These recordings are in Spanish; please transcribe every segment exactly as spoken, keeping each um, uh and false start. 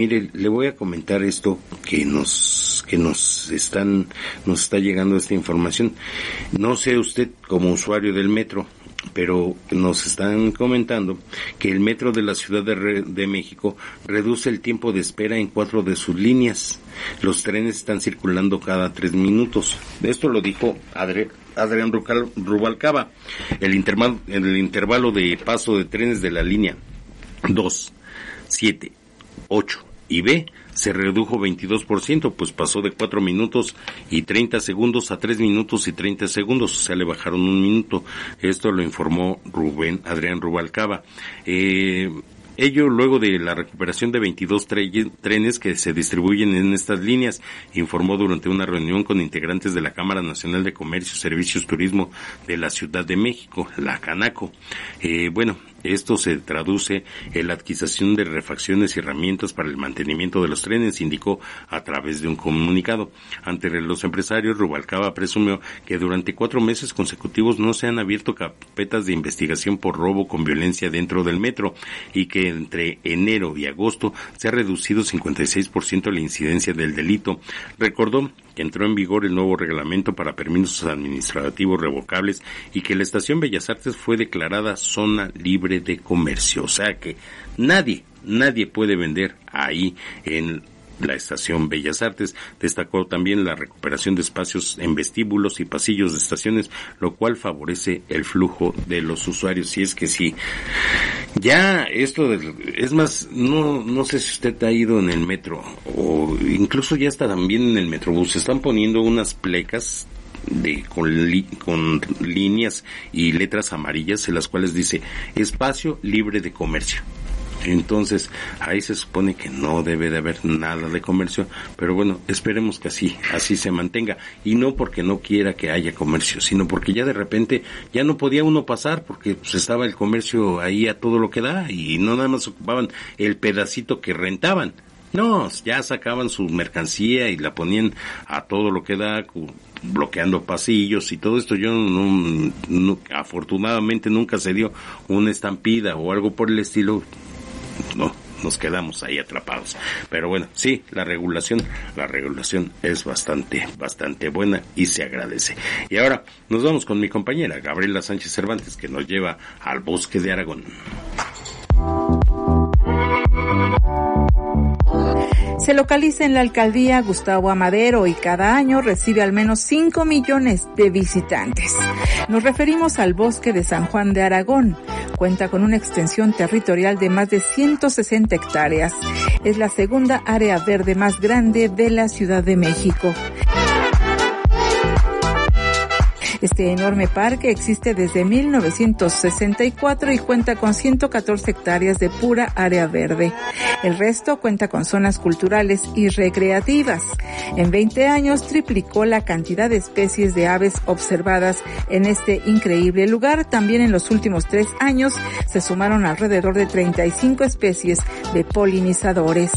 Mire, le voy a comentar esto que nos que nos están nos está llegando esta información. No sé usted como usuario del metro, pero nos están comentando que el metro de la Ciudad de, Re- de México reduce el tiempo de espera en cuatro de sus líneas. Los trenes están circulando cada tres minutos. Esto lo dijo Adri- Adrián Rucal- Rubalcaba. El intervalo, el intervalo de paso de trenes de la línea dos, siete, ocho y B se redujo veintidós por ciento, pues pasó de cuatro minutos y treinta segundos a tres minutos y treinta segundos, o sea, le bajaron un minuto. Esto lo informó Rubén Adrián Rubalcaba. Eh, ello luego de la recuperación de veintidós tre- trenes que se distribuyen en estas líneas, informó durante una reunión con integrantes de la Cámara Nacional de Comercio, Servicios, Turismo de la Ciudad de México, la Canaco. Eh, bueno, esto se traduce en la adquisición de refacciones y herramientas para el mantenimiento de los trenes, indicó a través de un comunicado. Ante los empresarios, Rubalcaba presumió que durante cuatro meses consecutivos no se han abierto carpetas de investigación por robo con violencia dentro del metro y que entre enero y agosto se ha reducido cincuenta y seis por ciento la incidencia del delito. Recordó que entró en vigor el nuevo reglamento para permisos administrativos revocables y que la Estación Bellas Artes fue declarada zona libre de comercio, o sea que nadie, nadie puede vender ahí en la Estación Bellas Artes. Destacó también la recuperación de espacios en vestíbulos y pasillos de estaciones, lo cual favorece el flujo de los usuarios. Y es que sí, ya esto de, es más, no no sé si usted ha ido en el metro o incluso ya está también en el metrobús, se están poniendo unas plecas de con, li, con líneas y letras amarillas en las cuales dice espacio libre de comercio. Entonces, ahí se supone que no debe de haber nada de comercio, pero bueno, esperemos que así, así se mantenga, y no porque no quiera que haya comercio, sino porque ya de repente ya no podía uno pasar porque pues estaba el comercio ahí a todo lo que da, y no nada más ocupaban el pedacito que rentaban, no, ya sacaban su mercancía y la ponían a todo lo que da, bloqueando pasillos y todo esto. Yo no, no afortunadamente nunca se dio una estampida o algo por el estilo. No, nos quedamos ahí atrapados. Pero bueno, sí, la regulación, la regulación es bastante, bastante buena y se agradece. Y ahora nos vamos con mi compañera Gabriela Sánchez Cervantes, que nos lleva al Bosque de Aragón. Se localiza en la alcaldía Gustavo Amadero y cada año recibe al menos cinco millones de visitantes. Nos referimos al Bosque de San Juan de Aragón. Cuenta con una extensión territorial de más de ciento sesenta hectáreas. Es la segunda área verde más grande de la Ciudad de México. Este enorme parque existe desde mil novecientos sesenta y cuatro y cuenta con ciento catorce hectáreas de pura área verde. El resto cuenta con zonas culturales y recreativas. En veinte años triplicó la cantidad de especies de aves observadas en este increíble lugar. También en los últimos tres años se sumaron alrededor de treinta y cinco especies de polinizadores.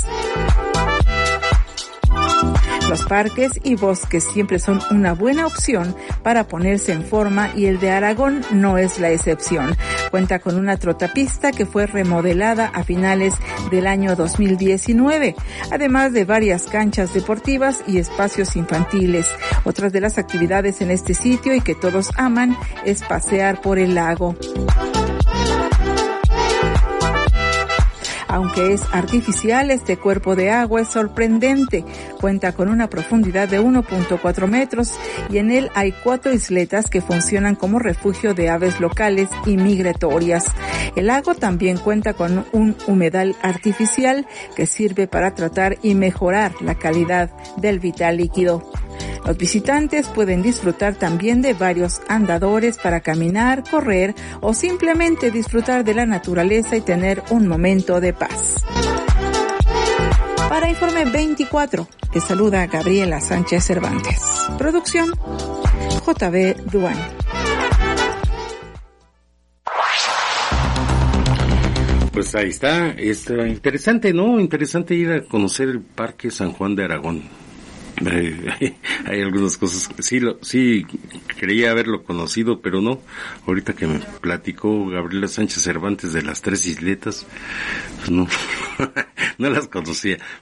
Los parques y bosques siempre son una buena opción para ponerse en forma y el de Aragón no es la excepción. Cuenta con una trotapista que fue remodelada a finales del año dos mil diecinueve, además de varias canchas deportivas y espacios infantiles. Otras de las actividades en este sitio y que todos aman es pasear por el lago. Aunque es artificial, este cuerpo de agua es sorprendente. Cuenta con una profundidad de uno punto cuatro metros y en él hay cuatro isletas que funcionan como refugio de aves locales y migratorias. El lago también cuenta con un humedal artificial que sirve para tratar y mejorar la calidad del vital líquido. Los visitantes pueden disfrutar también de varios andadores para caminar, correr o simplemente disfrutar de la naturaleza y tener un momento de paz. Para Informe veinticuatro, les saluda Gabriela Sánchez Cervantes. Producción, J B Duan. Pues ahí está, es interesante, ¿no? Interesante ir a conocer el Parque San Juan de Aragón. Eh, hay algunas cosas, sí, lo, sí creía haberlo conocido, pero no. Ahorita que me platicó Gabriela Sánchez Cervantes de las tres isletas, pues no, no las conocía.